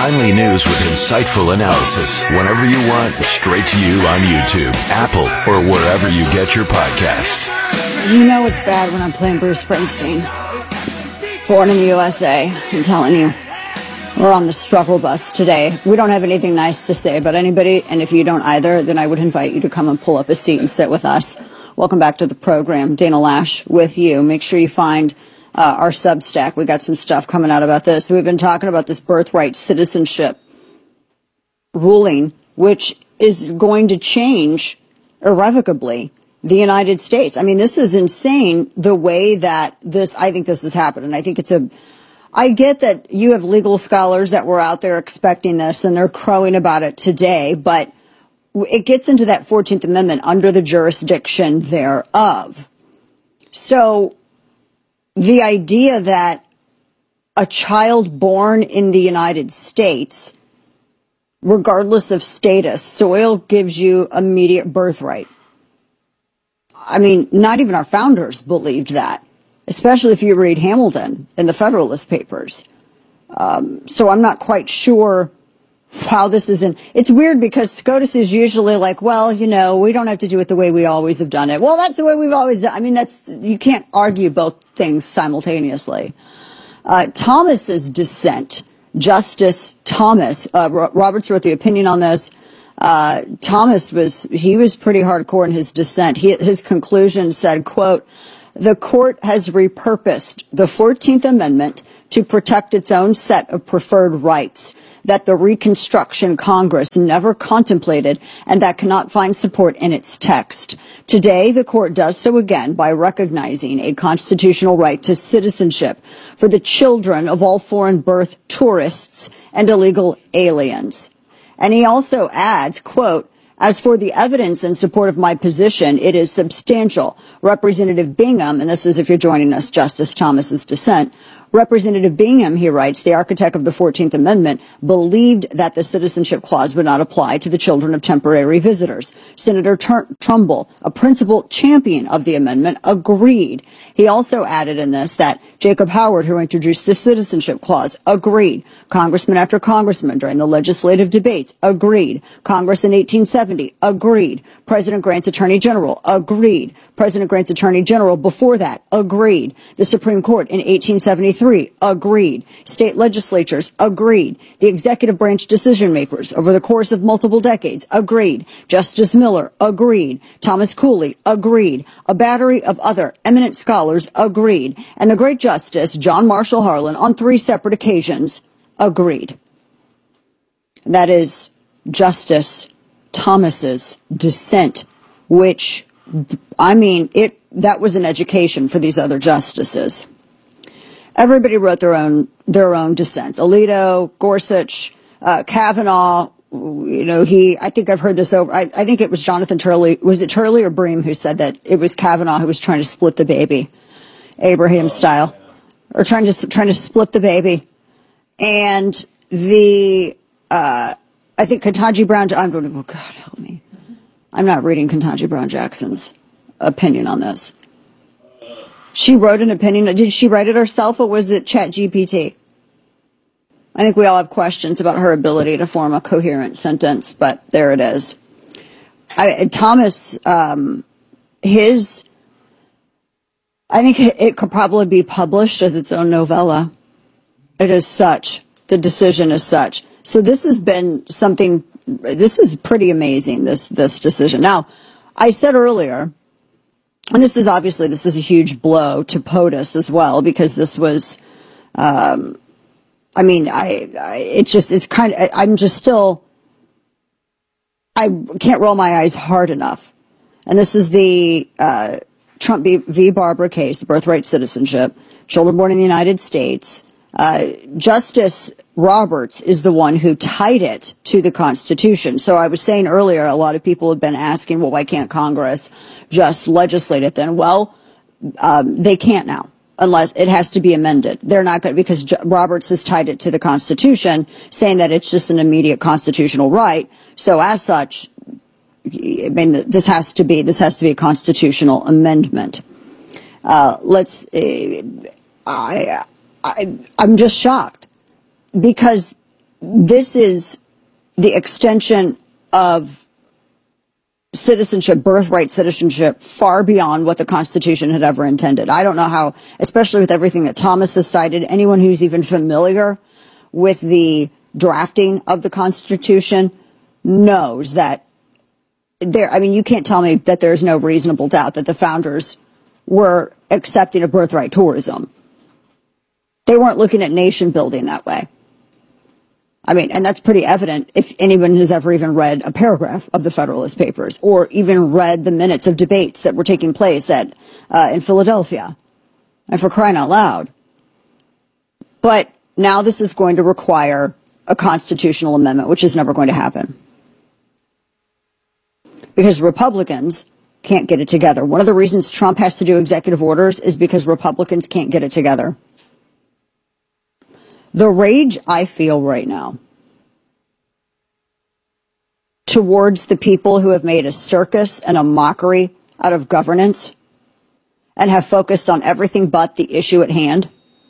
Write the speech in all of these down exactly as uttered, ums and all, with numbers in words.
Timely news with insightful analysis whenever you want, straight to you on YouTube, Apple, or wherever you get your podcasts. You know it's bad when I'm playing Bruce Springsteen. Born in the U S A, I'm telling you. We're on the struggle bus today. We don't have anything nice to say about anybody, and if you don't either, then I would invite you to come and pull up a seat and sit with us. Welcome back to the program. Dana Loesch with you. Make sure you find uh, our Substack. We got some stuff coming out about this. We've been talking about this birthright citizenship ruling, which is going to change irrevocably the United States. I mean, this is insane the way that this, I think this has happened, and I think it's a I get that you have legal scholars that were out there expecting this and they're crowing about it today, but it gets into that fourteenth Amendment under the jurisdiction thereof. So the idea that a child born in the United States, regardless of status, soil gives you immediate birthright. I mean, not even our founders believed that, especially if you read Hamilton in the Federalist Papers. Um, so I'm not quite sure how this is in. It's weird because SCOTUS is usually like, well, you know, we don't have to do it the way we always have done it. Well, that's the way we've always done. I mean, that's, you can't argue both things simultaneously. Uh, Thomas's dissent, Justice Thomas, uh, Roberts wrote the opinion on this. Uh, Thomas was, he was pretty hardcore in his dissent. He, his conclusion said, quote, "The court has repurposed the fourteenth Amendment to protect its own set of preferred rights that the Reconstruction Congress never contemplated and that cannot find support in its text. Today, the court does so again by recognizing a constitutional right to citizenship for the children of all foreign birth tourists and illegal aliens." And he also adds, quote, "As for the evidence in support of my position, it is substantial. Representative Bingham," and this is if you're joining us, Justice Thomas's dissent, "Representative Bingham," he writes, "the architect of the fourteenth Amendment, believed that the citizenship clause would not apply to the children of temporary visitors. Senator Tur- Trumbull, a principal champion of the amendment, agreed." He also added in this that Jacob Howard, who introduced the citizenship clause, agreed. Congressman after congressman during the legislative debates agreed. Congress in eighteen seventy agreed. President Grant's Attorney General agreed. President Grant's Attorney General before that agreed. The Supreme Court in eighteen seventy-three agreed. State legislatures agreed. The executive branch decision makers over the course of multiple decades agreed. Justice Miller agreed. Thomas Cooley agreed. A battery of other eminent scholars agreed. And the great Justice John Marshall Harlan on three separate occasions agreed. That is Justice Thomas's dissent, which, I mean, it that was an education for these other justices. Everybody wrote their own their own dissents. Alito, Gorsuch, uh, Kavanaugh. You know, he. I think I've heard this over. I, I think it was Jonathan Turley. Was it Turley or Bream who said that it was Kavanaugh who was trying to split the baby, Abraham style, or trying to trying to split the baby, and the. Uh, I think Ketanji Brown. I'm going to. Oh God, help me. I'm not reading Ketanji Brown Jackson's opinion on this. She wrote an opinion. Did she write it herself or was it Chat G P T? I think we all have questions about her ability to form a coherent sentence, but there it is. I, Thomas, um, his, I think it could probably be published as its own novella. It is such. The decision is such. So this has been something, this is pretty amazing, this, this decision. Now, I said earlier, and this is obviously, this is a huge blow to POTUS as well, because this was, um, I mean, I, I, it's just, it's kind of, I'm just still, I can't roll my eyes hard enough. And this is the, uh, Trump v. Barbara case, the birthright citizenship, children born in the United States. Uh, Justice Roberts is the one who tied it to the Constitution. So I was saying earlier, a lot of people have been asking, well, why can't Congress just legislate it then? Well, um, they can't now, unless it has to be amended. They're not going to, because J- Roberts has tied it to the Constitution, saying that it's just an immediate constitutional right. So as such, I mean, this has to be, this has to be a constitutional amendment. Uh, let's, uh, I, I, I'm just shocked because this is the extension of citizenship, birthright citizenship, far beyond what the Constitution had ever intended. I don't know how, especially with everything that Thomas has cited, anyone who's even familiar with the drafting of the Constitution knows that there, I mean, you can't tell me that there's no reasonable doubt that the founders were accepting of birthright tourism. They weren't looking at nation building that way. I mean, and that's pretty evident if anyone has ever even read a paragraph of the Federalist Papers or even read the minutes of debates that were taking place at uh, in Philadelphia. And for crying out loud. But now this is going to require a constitutional amendment, which is never going to happen. Because Republicans can't get it together. One of the reasons Trump has to do executive orders is because Republicans can't get it together. The rage I feel right now towards the people who have made a circus and a mockery out of governance and have focused on everything but the issue at hand.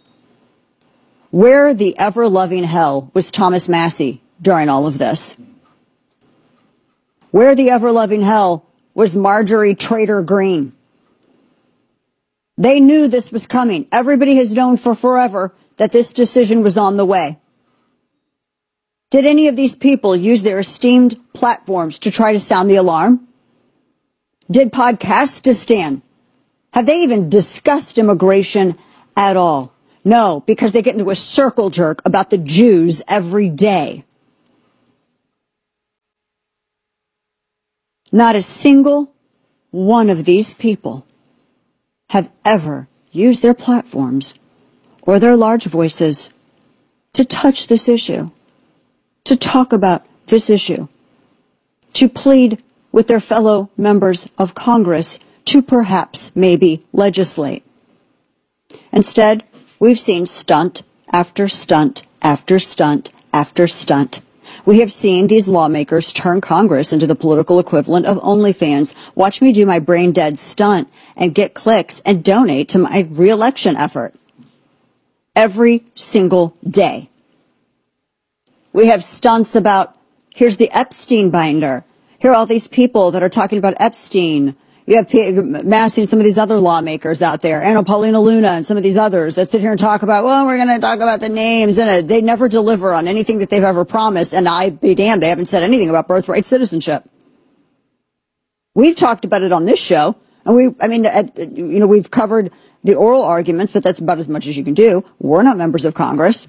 Where the ever-loving hell was Thomas Massie during all of this? Where the ever-loving hell was Marjorie Trader Greene? They knew this was coming. Everybody has known for forever that this decision was on the way. Did any of these people use their esteemed platforms to try to sound the alarm? Did Podcastistan, have they even discussed immigration at all? No, because they get into a circle jerk about the Jews every day. Not a single one of these people have ever used their platforms or their large voices to touch this issue, to talk about this issue, to plead with their fellow members of Congress to perhaps maybe legislate. Instead, we've seen stunt after stunt after stunt after stunt. We have seen these lawmakers turn Congress into the political equivalent of OnlyFans. Watch me do my brain dead stunt and get clicks and donate to my re-election effort. Every single day. We have stunts about, here's the Epstein binder. Here are all these people that are talking about Epstein. You have Massie and some of these other lawmakers out there, Anna Paulina Luna and some of these others that sit here and talk about, well, we're going to talk about the names. And they never deliver on anything that they've ever promised. And I be damned, they haven't said anything about birthright citizenship. We've talked about it on this show. And we, I mean, you know, we've covered the oral arguments, but that's about as much as you can do. We're not members of Congress.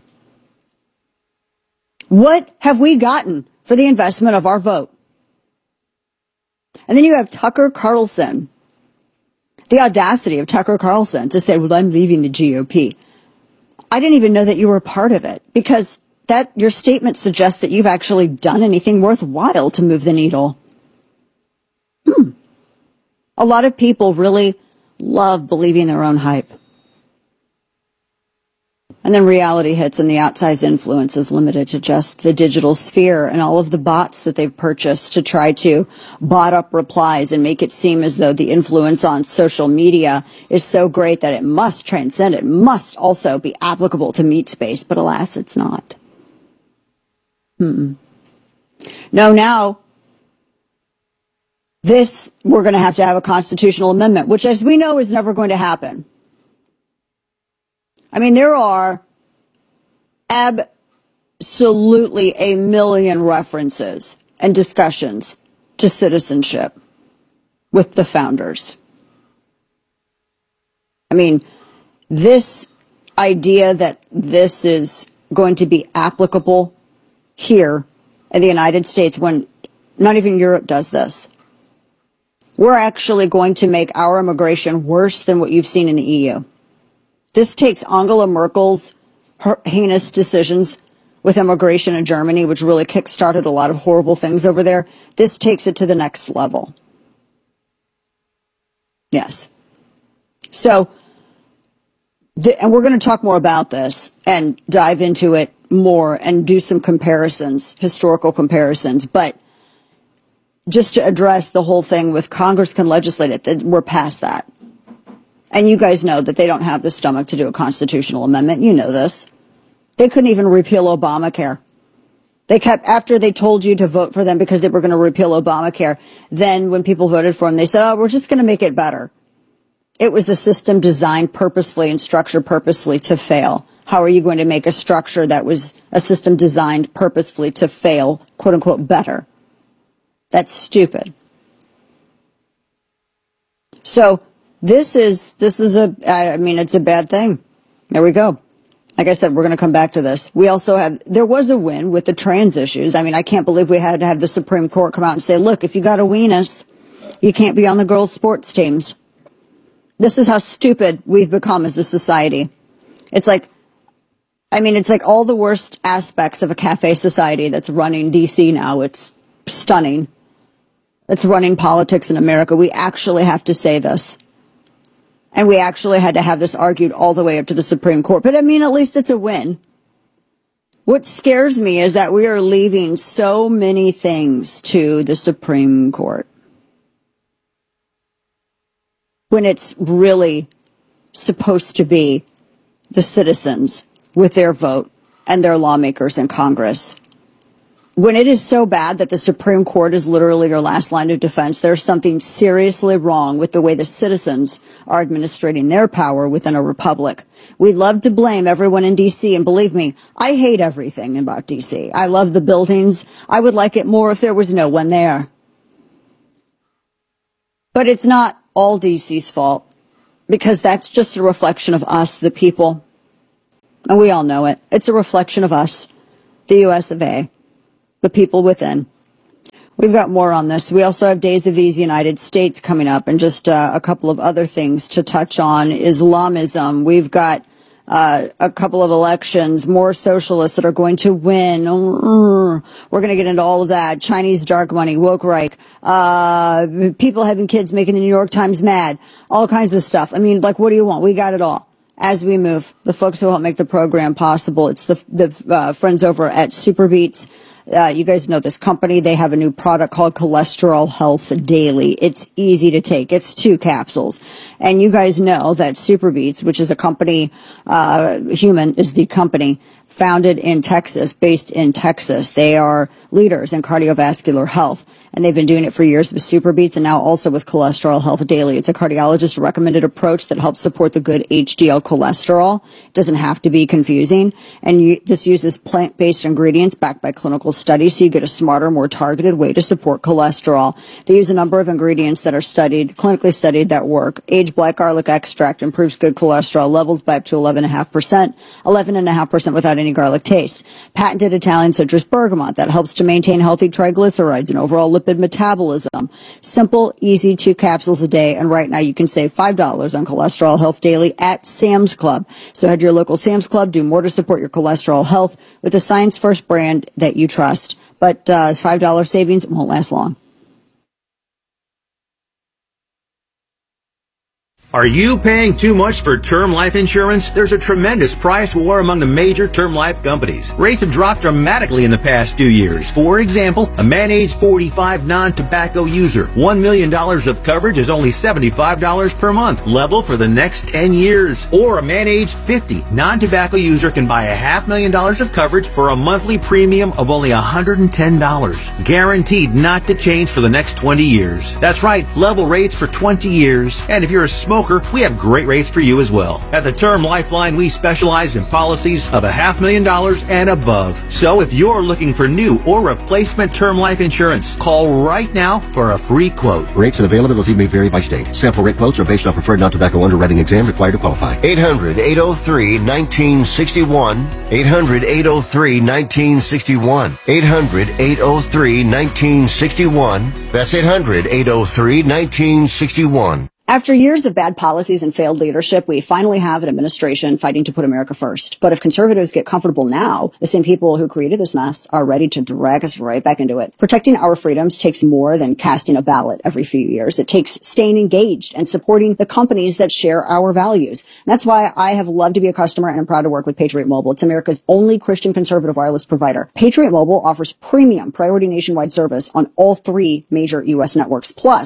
What have we gotten for the investment of our vote? And then you have Tucker Carlson, the audacity of Tucker Carlson to say, well, I'm leaving the G O P. I didn't even know that you were a part of it because that your statement suggests that you've actually done anything worthwhile to move the needle. Hmm. A lot of people really love believing their own hype. And then reality hits and the outsized influence is limited to just the digital sphere and all of the bots that they've purchased to try to bot up replies and make it seem as though the influence on social media is so great that it must transcend. It must also be applicable to meat space. But alas, it's not. Mm-mm. No, now this, we're going to have to have a constitutional amendment, which as we know is never going to happen. I mean, there are absolutely a million references and discussions to citizenship with the founders. I mean, this idea that this is going to be applicable here in the United States when not even Europe does this. We're actually going to make our immigration worse than what you've seen in the E U. This takes Angela Merkel's heinous decisions with immigration in Germany, which really kickstarted a lot of horrible things over there. This takes it to the next level. Yes. So, the, and we're going to talk more about this and dive into it more and do some comparisons, historical comparisons. But just to address the whole thing with Congress can legislate it, we're past that. And you guys know that they don't have the stomach to do a constitutional amendment. You know this. They couldn't even repeal Obamacare. They kept, after they told you to vote for them because they were going to repeal Obamacare, then when people voted for them, they said, oh, we're just going to make it better. It was a system designed purposefully and structured purposely to fail. How are you going to make a structure that was a system designed purposefully to fail, quote unquote, better? That's stupid. So this is, this is a, I mean, it's a bad thing. There we go. Like I said, we're going to come back to this. We also have, there was a win with the trans issues. I mean, I can't believe we had to have the Supreme Court come out and say, look, if you got a weenus, you can't be on the girls' sports teams. This is how stupid we've become as a society. It's like, I mean, it's like all the worst aspects of a cafe society that's running D C now. It's stunning. It's running politics in America. We actually have to say this. And we actually had to have this argued all the way up to the Supreme Court. But I mean, at least it's a win. What scares me is that we are leaving so many things to the Supreme Court, when it's really supposed to be the citizens with their vote and their lawmakers in Congress. When it is so bad that the Supreme Court is literally your last line of defense, there's something seriously wrong with the way the citizens are administrating their power within a republic. We'd love to blame everyone in D C, and believe me, I hate everything about D C. I love the buildings. I would like it more if there was no one there. But it's not all D C's fault, because that's just a reflection of us, the people. And we all know it. It's a reflection of us, the U S of A. The people within. We've got more on this. We also have Days of These United States coming up, and just uh, a couple of other things to touch on. Islamism. We've got uh, a couple of elections, more socialists that are going to win. We're going to get into all of that. Chinese dark money, woke Reich, uh, people having kids making the New York Times mad, all kinds of stuff. I mean, like, what do you want? We got it all. As we move, the folks who help make the program possible, it's the, the uh, friends over at Superbeats. Uh, you guys know this company. They have a new product called Cholesterol Health Daily. It's easy to take. It's two capsules. And you guys know that Superbeats, which is a company, uh, Human is the company, founded in Texas, based in Texas. They are leaders in cardiovascular health, and they've been doing it for years with Superbeats and now also with Cholesterol Health Daily. It's a cardiologist recommended approach that helps support the good H D L cholesterol. It doesn't have to be confusing. And you, this uses plant-based ingredients backed by clinical studies, so you get a smarter, more targeted way to support cholesterol. They use a number of ingredients that are studied, clinically studied, that work. Aged black garlic extract improves good cholesterol levels by up to eleven point five percent, eleven point five percent without any garlic taste. Patented Italian citrus bergamot that helps to maintain healthy triglycerides and overall lipid metabolism. Simple, easy, two capsules a day. And right now you can save five dollars on Cholesterol Health Daily at Sam's Club. So head to your local Sam's Club. Do more to support your cholesterol health with the science first brand that you trust. But uh, five dollars savings won't last long. Are you paying too much for term life insurance? There's a tremendous price war among the major term life companies. Rates have dropped dramatically in the past two years. For example, a man age forty-five non-tobacco user, one million dollars of coverage is only seventy-five dollars per month, level for the next ten years. Or a man age fifty non-tobacco user can buy a half million dollars of coverage for a monthly premium of only one hundred ten dollars. Guaranteed not to change for the next twenty years. That's right, level rates for twenty years. And if you're a smoker, we have great rates for you as well. At the Term Lifeline, we specialize in policies of a half million dollars and above. So if you're looking for new or replacement term life insurance, call right now for a free quote. Rates and availability may vary by state. Sample rate quotes are based on preferred non-tobacco underwriting exam required to qualify. eight hundred, eight oh three, nineteen sixty-one. eight hundred, eight oh three, nineteen sixty-one. eight hundred, eight oh three, nineteen sixty-one. That's eight hundred, eight oh three, nineteen sixty-one. After years of bad policies and failed leadership, we finally have an administration fighting to put America first. But if conservatives get comfortable now, the same people who created this mess are ready to drag us right back into it. Protecting our freedoms takes more than casting a ballot every few years. It takes staying engaged and supporting the companies that share our values. And that's why I have loved to be a customer, and I'm proud to work with Patriot Mobile. It's America's only Christian conservative wireless provider. Patriot Mobile offers premium priority nationwide service on all three major U S networks, plus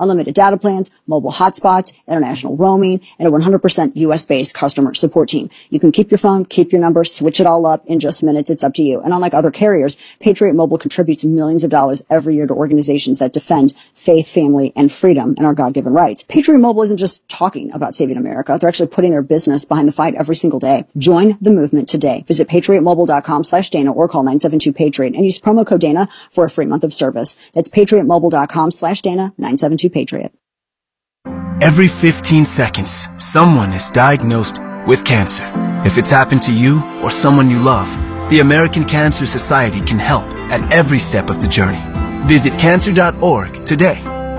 unlimited data plans, mobile hotspots, international roaming, and a one hundred percent U S-based customer support team. You can keep your phone, keep your number, switch it all up in just minutes. It's up to you. And unlike other carriers, Patriot Mobile contributes millions of dollars every year to organizations that defend faith, family, and freedom and our God-given rights. Patriot Mobile isn't just talking about saving America. They're actually putting their business behind the fight every single day. Join the movement today. Visit patriotmobile.com slash Dana or call nine seven two Patriot and use promo code Dana for a free month of service. That's patriotmobile.com slash Dana, nine seven two Patriot. Every fifteen seconds, someone is diagnosed with cancer. If it's happened to you or someone you love, the American Cancer Society can help at every step of the journey. Visit cancer dot org today.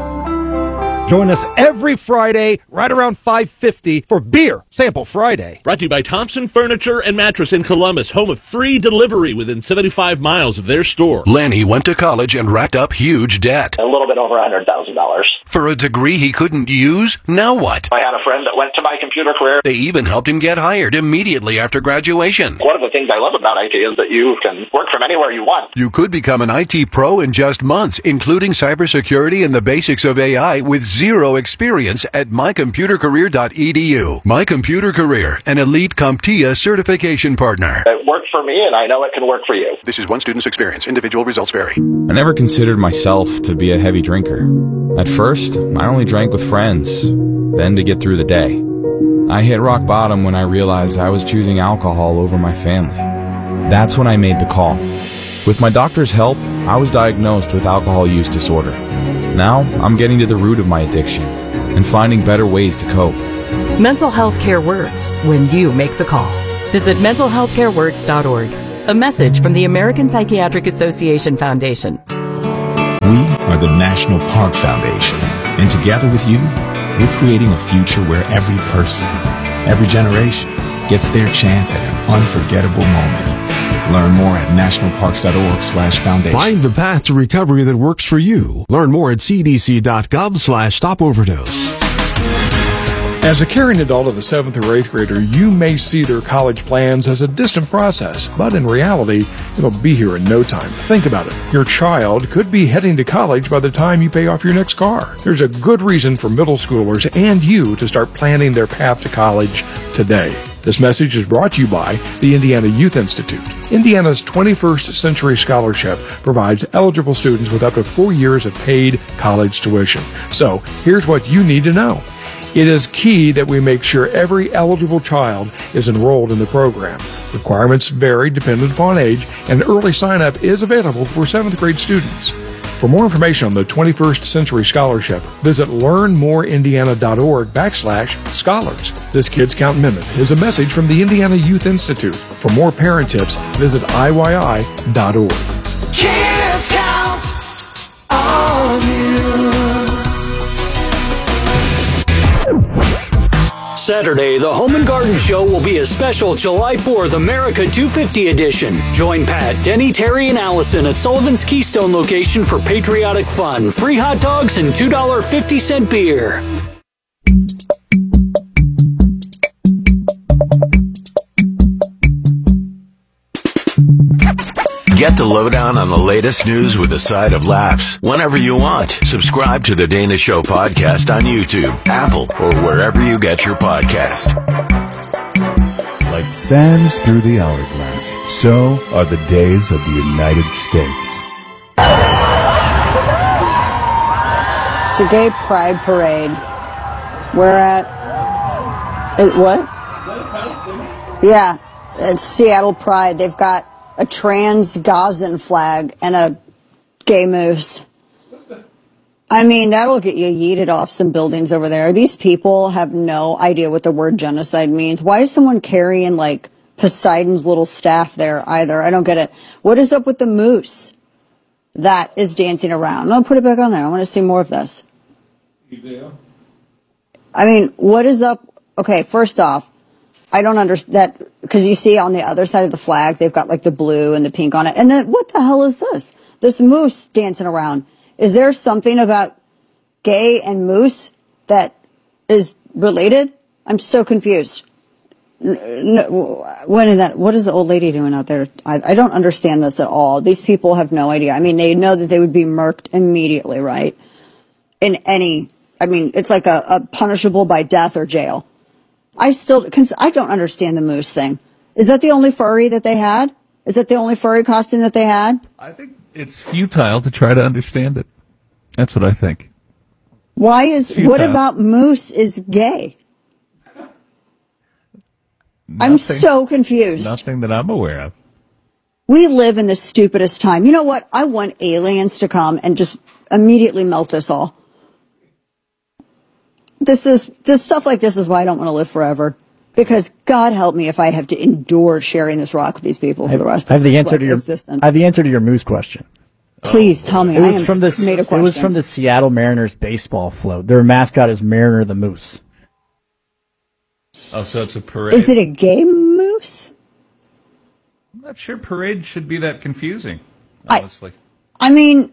Join us every Friday right around five fifty for Beer Sample Friday. Brought to you by Thompson Furniture and Mattress in Columbus, home of free delivery within seventy-five miles of their store. Lenny went to college and racked up huge debt. A little bit over one hundred thousand dollars. For a degree he couldn't use? Now what? I had a friend that went to my computer career. They even helped him get hired immediately after graduation. One of the things I love about I T is that you can work from anywhere you want. You could become an I T pro in just months, including cybersecurity and the basics of A I with zero experience at my computer career dot e d u. My Computer Career, an elite CompTIA certification partner. It worked for me, and I know it can work for you. This is one student's experience. Individual results vary. I never considered myself to be a heavy drinker. At first, I only drank with friends, then to get through the day. I hit rock bottom when I realized I was choosing alcohol over my family. That's when I made the call. With my doctor's help, I was diagnosed with alcohol use disorder. Now, I'm getting to the root of my addiction and finding better ways to cope. Mental health care works when you make the call. Visit mental health care works dot org. A message from the American Psychiatric Association Foundation. We are the National Park Foundation, and together with you, we're creating a future where every person, every generation, gets their chance at an unforgettable moment. Learn more at national parks dot org slash foundation. Find the path to recovery that works for you. Learn more at c d c dot gov slash stop overdose. As a caring adult of a seventh or eighth grader, you may see their college plans as a distant process, but in reality, it'll be here in no time. Think about it. Your child could be heading to college by the time you pay off your next car. There's a good reason for middle schoolers and you to start planning their path to college today. This message is brought to you by the Indiana Youth Institute. Indiana's twenty-first Century Scholarship provides eligible students with up to four years of paid college tuition. So, here's what you need to know. It is key that we make sure every eligible child is enrolled in the program. Requirements vary dependent upon age, and early sign-up is available for seventh grade students. For more information on the twenty-first Century Scholarship, visit learnmoreindiana.org backslash scholars. This Kids Count Minute is a message from the Indiana Youth Institute. For more parent tips, visit I Y I dot org. Kids count on you. Saturday, the Home and Garden Show will be a special July fourth America two fifty edition. Join Pat, Denny, Terry, and Allison at Sullivan's Keystone location for patriotic fun, free hot dogs, and two dollars and fifty cents beer. Get the lowdown on the latest news with a side of laughs whenever you want. Subscribe to the Dana Show podcast on YouTube, Apple, or wherever you get your podcast. Like sands through the hourglass, so are the days of the United States. It's a gay pride parade. We're at... It, what? Yeah, it's Seattle Pride. They've got a trans Gazan flag and a gay moose. I mean, that'll get you yeeted off some buildings over there. These people have no idea what the word genocide means. Why is someone carrying, like, Poseidon's little staff there either? I don't get it. What is up with the moose that is dancing around? No, put it back on there. I want to see more of this. I mean, what is up? Okay, first off, I don't understand that, because you see on the other side of the flag, they've got like the blue and the pink on it. And then what the hell is this? This moose dancing around. Is there something about gay and moose that is related? I'm so confused. No, when is that? What is the old lady doing out there? I, I don't understand this at all. These people have no idea. I mean, they know that they would be murked immediately, right? in any, I mean, it's like a, a punishable by death or jail. I still, I don't understand the moose thing. Is that the only furry that they had? Is that the only furry costume that they had? I think it's futile to try to understand it. That's what I think. Why is, what about Moose is gay? Nothing, I'm so confused. Nothing that I'm aware of. We live in the stupidest time. You know what? I want aliens to come and just immediately melt us all. This is, this stuff like this is why I don't want to live forever. Because God help me if I have to endure sharing this rock with these people for the rest I have of the answer to your existence. I have the answer to your moose question. Please tell me. It I was am from the made of it was questions. from the Seattle Mariners baseball float. Their mascot is Mariner the Moose. Oh, so it's a parade. Is it a gay moose? I'm not sure parade should be that confusing, honestly. I, I mean,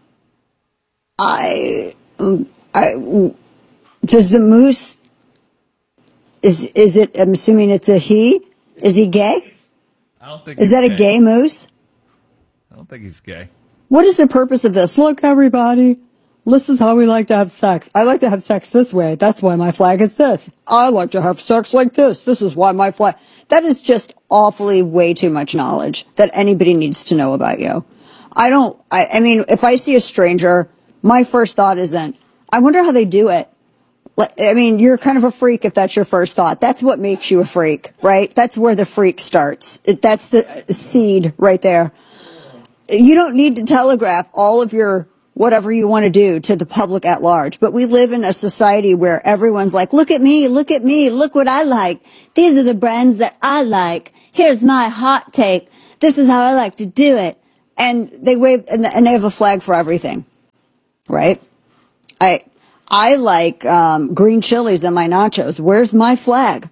I, I, does the moose, is, is it, I'm assuming it's a he? Is he gay? I don't think Is he's that a gay. gay moose? I don't think he's gay. What is the purpose of this? Look, everybody, this is how we like to have sex. I like to have sex this way. That's why my flag is this. I like to have sex like this. This is why my flag... That is just awfully way too much knowledge that anybody needs to know about you. I don't... I, I mean, if I see a stranger, my first thought isn't, I wonder how they do it. Like, I mean, you're kind of a freak if that's your first thought. That's what makes you a freak, right? That's where the freak starts. It, that's the seed right there. You don't need to telegraph all of your whatever you want to do to the public at large. But we live in a society where everyone's like, look at me, look at me, look what I like. These are the brands that I like. Here's my hot take. This is how I like to do it. And they wave, and, and they have a flag for everything. Right? I, I like, um, green chilies in my nachos. Where's my flag?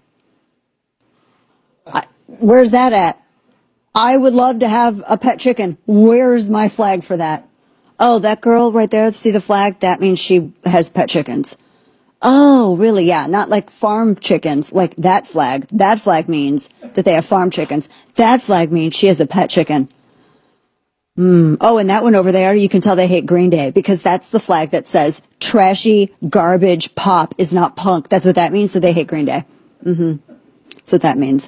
I, where's that at? I would love to have a pet chicken. Where's my flag for that? Oh, that girl right there, see the flag? That means she has pet chickens. Oh, really? Yeah, not like farm chickens, like that flag. That flag means that they have farm chickens. That flag means she has a pet chicken. Mm. Oh, and that one over there, you can tell they hate Green Day because that's the flag that says trashy, garbage, pop is not punk. That's what that means, so they hate Green Day. Mm-hmm. That's what that means.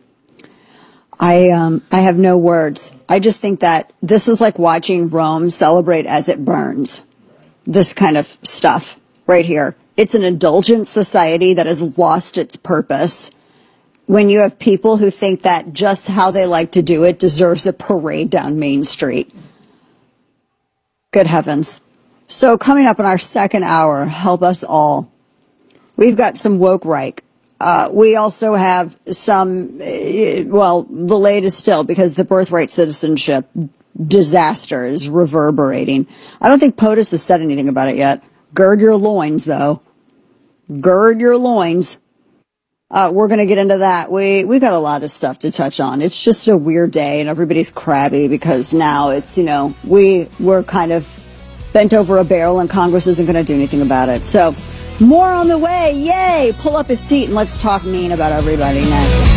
I um I have no words. I just think that this is like watching Rome celebrate as it burns. This kind of stuff right here. It's an indulgent society that has lost its purpose. When you have people who think that just how they like to do it deserves a parade down Main Street. Good heavens. So coming up in our second hour, help us all. We've got some woke Reich. Uh, we also have some, uh, well, the latest still, because the birthright citizenship disaster is reverberating. I don't think POTUS has said anything about it yet. Gird your loins, though. Gird your loins. Uh, we're going to get into that. We, we've got a lot of stuff to touch on. It's just a weird day, and everybody's crabby because now it's, you know, we, we're kind of bent over a barrel, and Congress isn't going to do anything about it. So, more on the way. Yay! Pull up a seat and let's talk mean about everybody next.